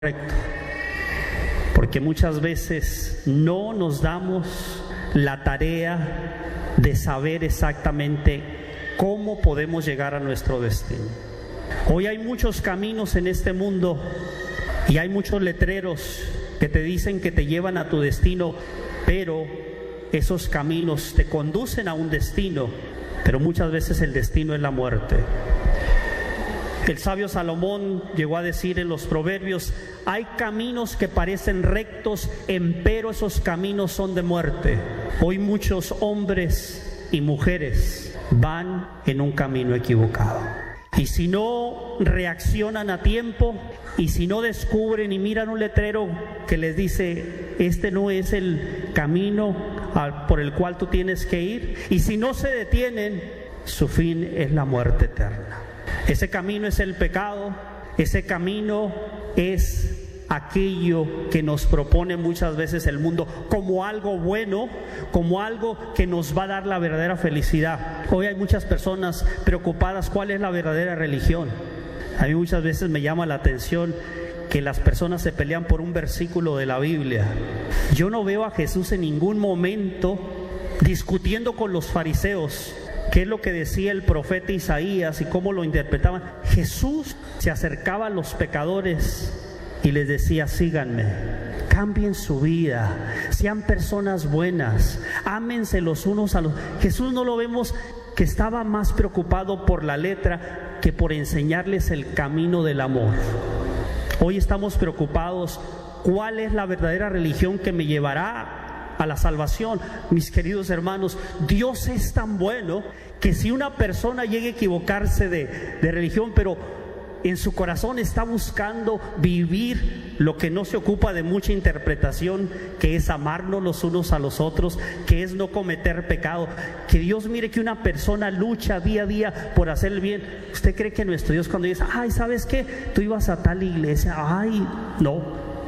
correcto, porque muchas veces no nos damos la tarea de saber exactamente cómo podemos llegar a nuestro destino. Hoy hay muchos caminos en este mundo y hay muchos letreros que te dicen que te llevan a tu destino, pero esos caminos te conducen a un destino, pero muchas veces el destino es la muerte. El sabio Salomón llegó a decir en los Proverbios: hay caminos que parecen rectos, empero esos caminos son de muerte. Hoy muchos hombres y mujeres van en un camino equivocado. Y si no reaccionan a tiempo, y si no descubren y miran un letrero que les dice: este no es el camino por el cual tú tienes que ir, y si no se detienen, su fin es la muerte eterna. Ese camino es el pecado, ese camino es aquello que nos propone muchas veces el mundo como algo bueno, como algo que nos va a dar la verdadera felicidad. Hoy hay muchas personas preocupadas cuál es la verdadera religión. A mí muchas veces me llama la atención que las personas se pelean por un versículo de la Biblia. Yo no veo a Jesús en ningún momento discutiendo con los fariseos qué es lo que decía el profeta Isaías y cómo lo interpretaban. Jesús se acercaba a los pecadores y les decía: síganme, cambien su vida, sean personas buenas, ámense los unos a los... Jesús no lo vemos que estaba más preocupado por la letra que por enseñarles el camino del amor. Hoy estamos preocupados: ¿cuál es la verdadera religión que me llevará a la salvación? Mis queridos hermanos, Dios es tan bueno que si una persona llega a equivocarse de religión, pero en su corazón está buscando vivir lo que no se ocupa de mucha interpretación, que es amarnos los unos a los otros, que es no cometer pecado, que Dios mire que una persona lucha día a día por hacer el bien. ¿Usted cree que nuestro Dios, cuando dice: ay, ¿sabes qué? Tú ibas a tal iglesia, ay, no,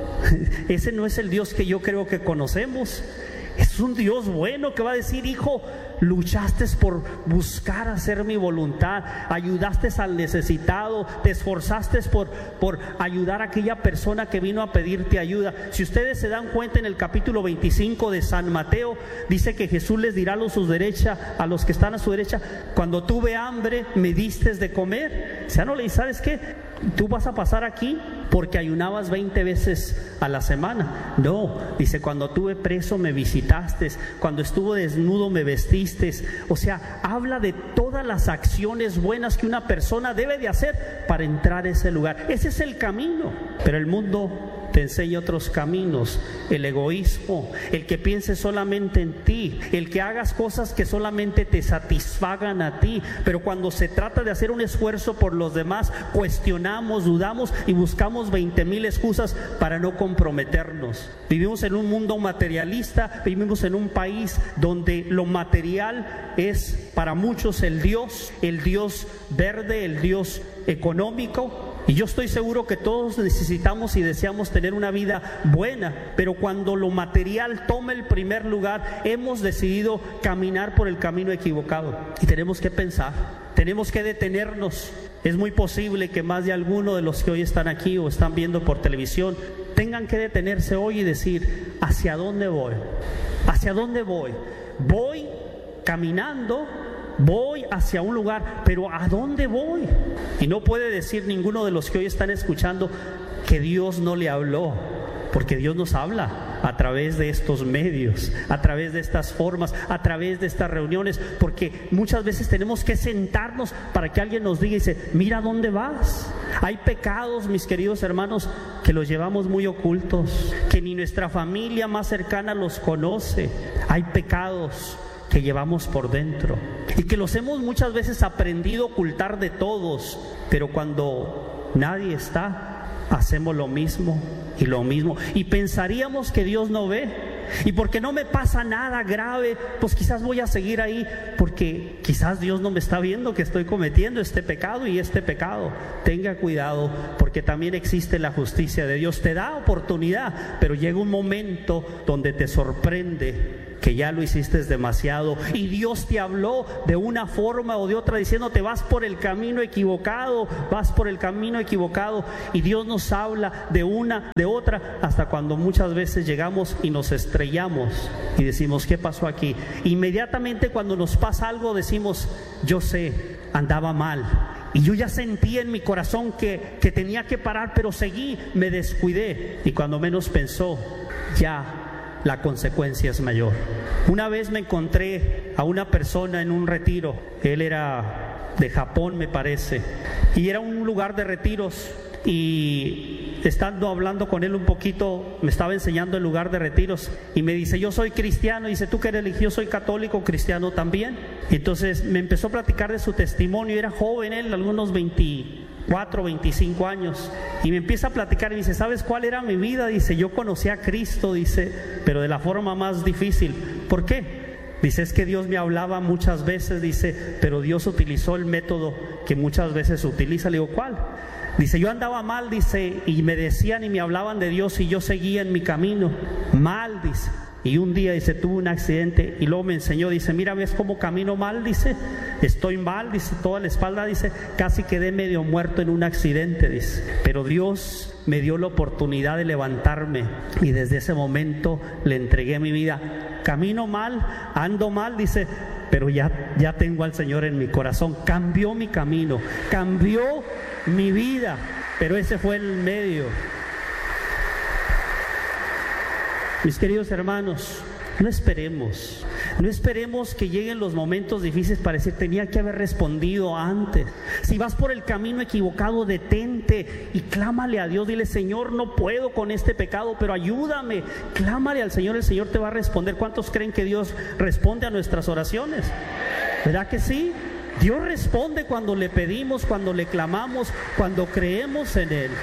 ese no es el Dios que yo creo que conocemos? Es un Dios bueno que va a decir: hijo, luchaste por buscar hacer mi voluntad, ayudaste al necesitado, te esforzaste por ayudar a aquella persona que vino a pedirte ayuda. Si ustedes se dan cuenta, en el capítulo 25 de San Mateo dice que Jesús les dirá a su derecha, a los que están a su derecha: cuando tuve hambre me diste de comer. O sea, no le dice: ¿sabes qué? Tú vas a pasar aquí porque ayunabas 20 veces a la semana. No, dice: cuando tuve preso me visitaste, cuando estuve desnudo me vestiste. O sea, habla de todas las acciones buenas que una persona debe de hacer para entrar a ese lugar. Ese es el camino. Pero el mundo te enseña otros caminos: el egoísmo, el que pienses solamente en ti, el que hagas cosas que solamente te satisfagan a ti. Pero cuando se trata de hacer un esfuerzo por los demás, cuestionamos, dudamos y buscamos 20,000 excusas para no comprometernos. Vivimos en un mundo materialista, vivimos en un país donde lo material es para muchos el Dios verde, el Dios económico. Y yo estoy seguro que todos necesitamos y deseamos tener una vida buena, pero cuando lo material toma el primer lugar, hemos decidido caminar por el camino equivocado. Y tenemos que pensar, tenemos que detenernos. Es muy posible que más de alguno de los que hoy están aquí o están viendo por televisión tengan que detenerse hoy y decir: ¿hacia dónde voy? ¿Hacia dónde voy? Voy caminando, voy hacia un lugar, pero ¿a dónde voy? Y no puede decir ninguno de los que hoy están escuchando que Dios no le habló, porque Dios nos habla a través de estos medios, a través de estas formas, a través de estas reuniones, porque muchas veces tenemos que sentarnos para que alguien nos diga y dice: mira dónde vas. Hay pecados, mis queridos hermanos, que los llevamos muy ocultos, que ni nuestra familia más cercana los conoce. Hay pecados que llevamos por dentro y que los hemos muchas veces aprendido a ocultar de todos, pero cuando nadie está, hacemos lo mismo y lo mismo, y pensaríamos que Dios no ve. Y porque no me pasa nada grave, pues quizás voy a seguir ahí, porque quizás Dios no me está viendo que estoy cometiendo este pecado y este pecado. Tenga cuidado, porque también existe la justicia de Dios. Te da oportunidad, pero llega un momento donde te sorprende que ya lo hiciste demasiado y Dios te habló de una forma o de otra diciéndote vas por el camino equivocado, vas por el camino equivocado, y Dios nos habla de una, de otra, hasta cuando muchas veces llegamos y nos estrellamos y decimos, ¿qué pasó aquí? Inmediatamente cuando nos pasa algo decimos, yo sé, andaba mal y yo ya sentí en mi corazón que tenía que parar, pero seguí, me descuidé, y cuando menos pensó, ya la consecuencia es mayor. Una vez me encontré a una persona en un retiro. Él era de Japón, me parece, y era un lugar de retiros, y estando hablando con él un poquito, me estaba enseñando el lugar de retiros y me dice, yo soy cristiano. Y dice, ¿tú qué eres? Yo soy católico, cristiano también. Y entonces me empezó a platicar de su testimonio. Era joven él, algunos 24, 25 años, y me empieza a platicar y me dice, ¿sabes cuál era mi vida? Dice, yo conocí a Cristo, dice, pero de la forma más difícil. ¿Por qué? Dice, es que Dios me hablaba muchas veces, dice, pero Dios utilizó el método que muchas veces utiliza. Le digo, ¿cuál? Dice, yo andaba mal, dice, y me decían y me hablaban de Dios y yo seguía en mi camino mal, dice. Y un día, dice, tuve un accidente y luego me enseñó, dice, mira, ¿ves cómo camino mal? Dice, estoy mal, dice, toda la espalda, dice, casi quedé medio muerto en un accidente, dice. Pero Dios me dio la oportunidad de levantarme y desde ese momento le entregué mi vida. Camino mal, ando mal, dice, pero ya tengo al Señor en mi corazón. Cambió mi camino, cambió mi vida, pero ese fue el medio. Mis queridos hermanos, no esperemos que lleguen los momentos difíciles para decir, tenía que haber respondido antes. Si vas por el camino equivocado, detente y clámale a Dios. Dile, Señor, no puedo con este pecado, pero ayúdame. Clámale al Señor, el Señor te va a responder. ¿Cuántos creen que Dios responde a nuestras oraciones? ¿Verdad que sí? Dios responde cuando le pedimos, cuando le clamamos, cuando creemos en Él.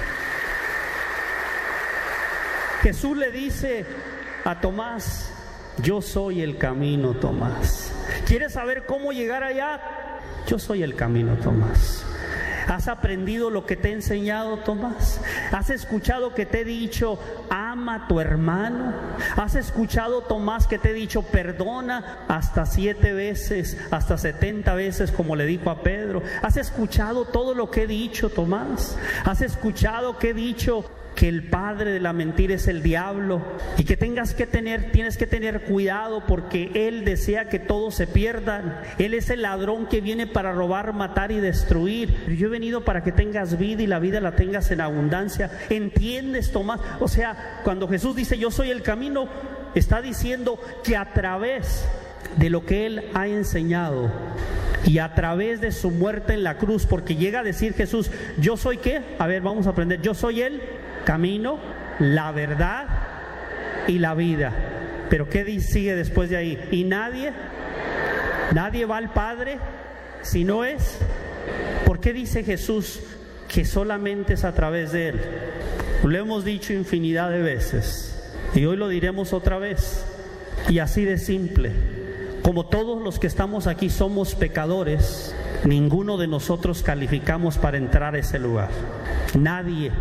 Jesús le dice a Tomás, yo soy el camino, Tomás. ¿Quieres saber cómo llegar allá? Yo soy el camino, Tomás. ¿Has aprendido lo que te he enseñado, Tomás? ¿Has escuchado que te he dicho, ama a tu hermano? ¿Has escuchado, Tomás, que te he dicho, perdona hasta 7 veces, hasta 70 veces, como le dijo a Pedro? ¿Has escuchado todo lo que he dicho, Tomás? ¿Has escuchado que he dicho que el padre de la mentira es el diablo y que tienes que tener cuidado porque él desea que todos se pierdan? Él es el ladrón que viene para robar, matar y destruir. Pero yo he venido para que tengas vida y la vida la tengas en abundancia. ¿Entiendes, Tomás? O sea, cuando Jesús dice yo soy el camino, está diciendo que a través de lo que Él ha enseñado y a través de su muerte en la cruz, porque llega a decir Jesús, yo soy ¿qué? A ver, vamos a aprender. Yo soy el camino, la verdad y la vida. Pero ¿qué sigue después de ahí? Y nadie va al Padre si no es. ¿Por qué dice Jesús que solamente es a través de Él? Lo hemos dicho infinidad de veces y hoy lo diremos otra vez, y así de simple. Como todos los que estamos aquí somos pecadores, ninguno de nosotros calificamos para entrar a ese lugar. Nadie.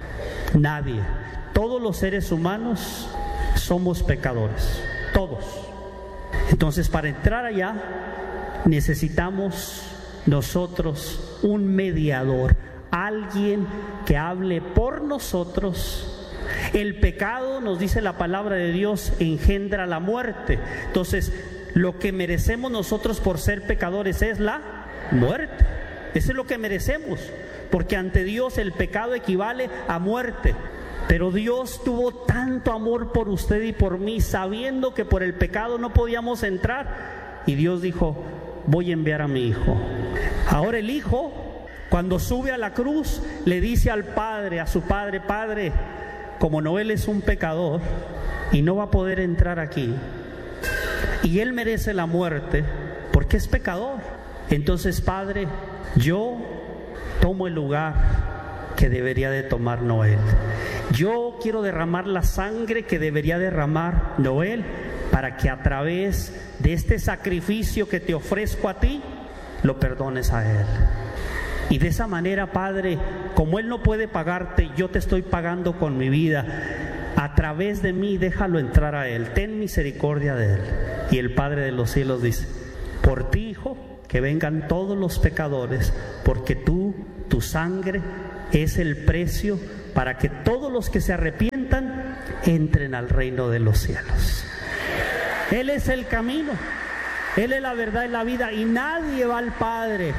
Todos los seres humanos somos pecadores, todos. Entonces, para entrar allá necesitamos nosotros un mediador, alguien que hable por nosotros. El pecado, nos dice la palabra de Dios, engendra la muerte. Entonces, lo que merecemos nosotros por ser pecadores es la muerte. Eso es lo que merecemos, porque ante Dios el pecado equivale a muerte. Pero Dios tuvo tanto amor por usted y por mí, sabiendo que por el pecado no podíamos entrar, y Dios dijo, voy a enviar a mi Hijo. Ahora el Hijo, cuando sube a la cruz, le dice al Padre, a su Padre, Padre, como Noel es un pecador y no va a poder entrar aquí, y él merece la muerte porque es pecador, entonces Padre, yo tomo el lugar que debería de tomar Noel. Yo quiero derramar la sangre que debería derramar Noel, para que a través de este sacrificio que te ofrezco a ti, lo perdones a él. Y de esa manera, Padre, como él no puede pagarte, yo te estoy pagando con mi vida. a través de mí déjalo entrar a él, ten misericordia de él. Y el Padre de los cielos dice: por ti, hijo, que vengan todos los pecadores, porque tu sangre es el precio para que todos los que se arrepientan entren al reino de los cielos. Él es el camino, Él es la verdad y la vida, y nadie va al Padre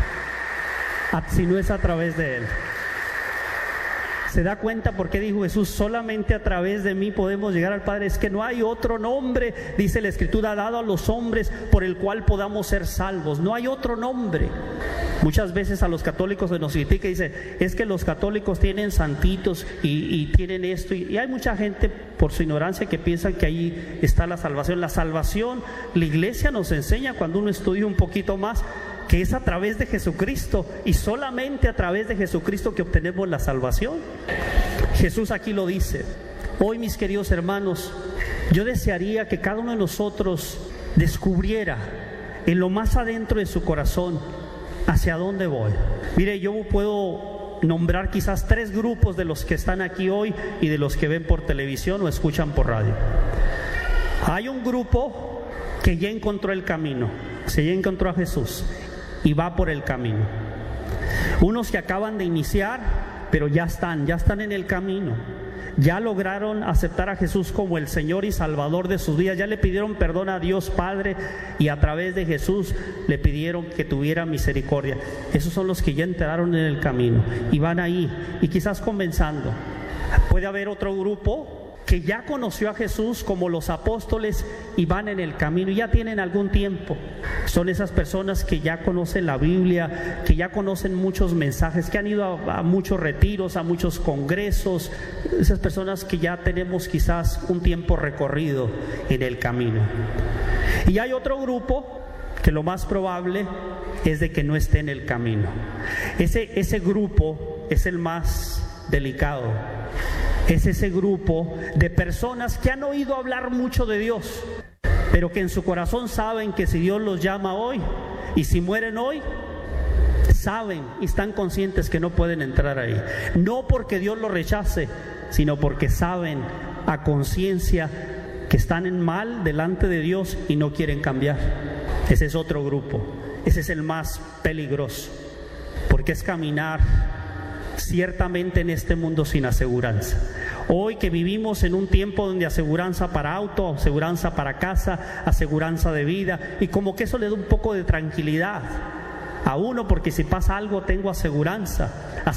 si no es a través de Él. ¿Se da cuenta por qué dijo Jesús? Solamente a través de mí podemos llegar al Padre. Es que no hay otro nombre, dice la Escritura, dado a los hombres por el cual podamos ser salvos. No hay otro nombre. Muchas veces a los católicos se nos critica y dice: es que los católicos tienen santitos y tienen esto, y hay mucha gente por su ignorancia que piensan que ahí está la salvación. La salvación, la Iglesia nos enseña, cuando uno estudia un poquito más, que es a través de Jesucristo, y solamente a través de Jesucristo que obtenemos la salvación. Jesús aquí lo dice. Hoy, mis queridos hermanos, yo desearía que cada uno de nosotros descubriera en lo más adentro de su corazón hacia dónde voy. Mire, yo puedo nombrar quizás 3 grupos de los que están aquí hoy y de los que ven por televisión o escuchan por radio. Hay un grupo que ya encontró el camino, se ya encontró a Jesús y va por el camino. Unos que acaban de iniciar, pero ya están en el camino. Ya lograron aceptar a Jesús como el Señor y Salvador de sus vidas. Ya le pidieron perdón a Dios Padre y a través de Jesús le pidieron que tuviera misericordia. Esos son los que ya entraron en el camino y van ahí, y quizás comenzando. Puede haber otro grupo que ya conoció a Jesús como los apóstoles y van en el camino y ya tienen algún tiempo. Son esas personas que ya conocen la Biblia, que ya conocen muchos mensajes, que han ido a muchos retiros, a muchos congresos. Esas personas que ya tenemos quizás un tiempo recorrido en el camino. Y hay otro grupo que lo más probable es de que no esté en el camino. Ese grupo es el más delicado. Es ese grupo de personas que han oído hablar mucho de Dios, pero que en su corazón saben que si Dios los llama hoy y si mueren hoy, saben y están conscientes que no pueden entrar ahí. No porque Dios los rechace, sino porque saben a conciencia que están en mal delante de Dios y no quieren cambiar. Ese es otro grupo. Ese es el más peligroso, porque es caminar ciertamente en este mundo sin aseguranza. Hoy que vivimos en un tiempo donde aseguranza para auto, aseguranza para casa, aseguranza de vida, y como que eso le da un poco de tranquilidad a uno, porque si pasa algo tengo aseguranza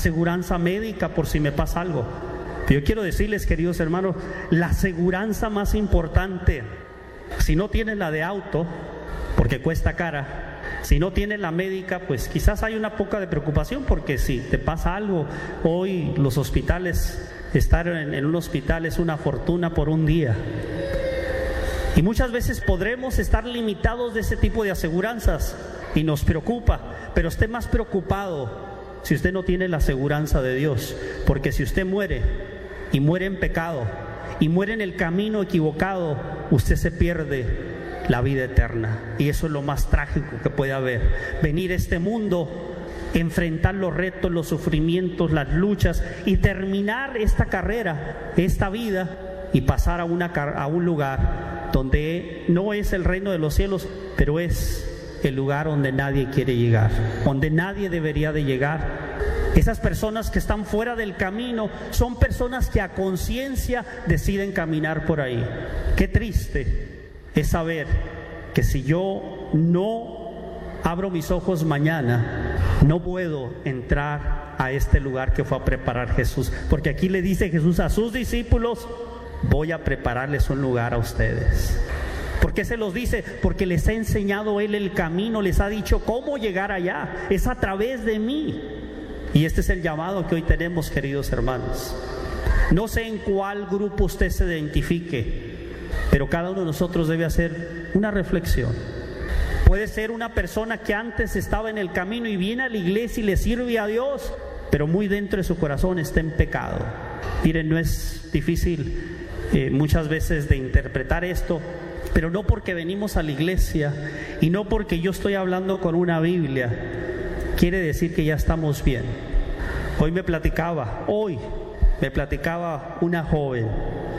médica por si me pasa algo. Pero yo quiero decirles, queridos hermanos, la aseguranza más importante, si no tienen la de auto, porque cuesta cara, si no tienen la médica, pues quizás hay una poca de preocupación, porque si te pasa algo, hoy los hospitales, estar en un hospital es una fortuna por un día. Y muchas veces podremos estar limitados de ese tipo de aseguranzas y nos preocupa, pero esté más preocupado si usted no tiene la aseguranza de Dios, porque si usted muere y muere en pecado y muere en el camino equivocado, usted se pierde la vida eterna, y eso es lo más trágico que puede haber. Venir a este mundo, enfrentar los retos, los sufrimientos, las luchas, y terminar esta carrera, esta vida, y pasar a un lugar donde no es el reino de los cielos, pero es el lugar donde nadie quiere llegar, donde nadie debería de llegar. Esas personas que están fuera del camino son personas que a conciencia deciden caminar por ahí. Qué triste es saber que si yo no abro mis ojos mañana, no puedo entrar a este lugar que fue a preparar Jesús. Porque aquí le dice Jesús a sus discípulos: voy a prepararles un lugar a ustedes. ¿Por qué se los dice? Porque les ha enseñado Él el camino, les ha dicho cómo llegar allá. Es a través de mí. Y este es el llamado que hoy tenemos, queridos hermanos. No sé en cuál grupo usted se identifique, pero cada uno de nosotros debe hacer una reflexión. Puede ser una persona que antes estaba en el camino y viene a la iglesia y le sirve a Dios, pero muy dentro de su corazón está en pecado. Miren, no es difícil muchas veces de interpretar esto, pero no porque venimos a la iglesia y no porque yo estoy hablando con una Biblia quiere decir que ya estamos bien. Hoy me platicaba una joven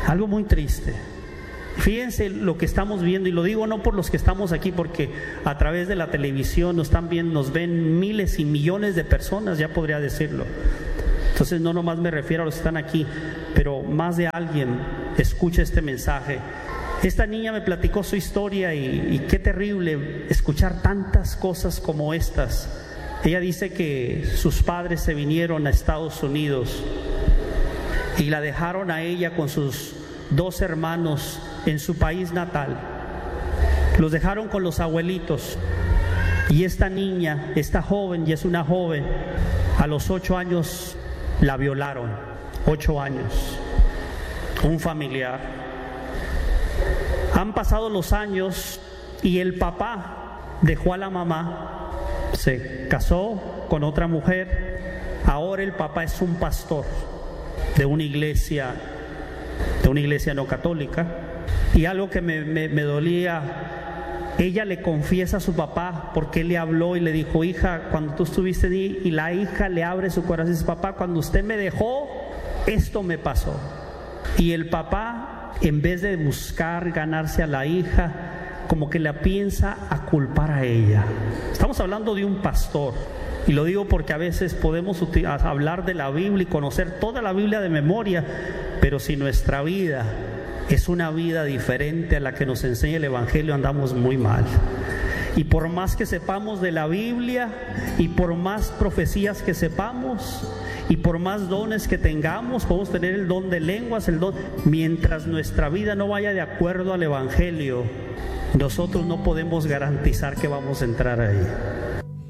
Algo muy triste. Fíjense lo que estamos viendo, y lo digo no por los que estamos aquí, porque a través de la televisión nos ven miles y millones de personas, ya podría decirlo. Entonces no nomás me refiero a los que están aquí, pero más de alguien escucha este mensaje. Esta niña me platicó su historia y qué terrible escuchar tantas cosas como estas. Ella dice que sus padres se vinieron a Estados Unidos y la dejaron a ella con sus 2 hermanos en su país natal. Los dejaron con los abuelitos. Y esta niña, esta joven, y es una joven, a los 8 años la violaron. 8 años. Un familiar. Han pasado los años y el papá dejó a la mamá, se casó con otra mujer. Ahora el papá es un pastor de una iglesia no católica. Y algo que me dolía, ella le confiesa a su papá, porque él le habló y le dijo: hija, cuando tú estuviste ahí, y la hija le abre su corazón y dice: papá, cuando usted me dejó, esto me pasó. Y el papá, en vez de buscar ganarse a la hija, como que la piensa a culpar a ella. Estamos hablando de un pastor, y lo digo porque a veces podemos hablar de la Biblia y conocer toda la Biblia de memoria, pero si nuestra vida es una vida diferente a la que nos enseña el Evangelio, andamos muy mal. Y por más que sepamos de la Biblia, y por más profecías que sepamos, y por más dones que tengamos, podemos tener el don de lenguas, mientras nuestra vida no vaya de acuerdo al Evangelio, nosotros no podemos garantizar que vamos a entrar ahí.